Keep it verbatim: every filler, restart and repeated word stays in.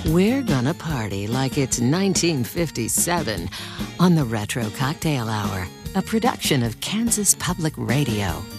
We're gonna party like it's nineteen fifty-seven on the Retro Cocktail Hour, a production of Kansas Public Radio.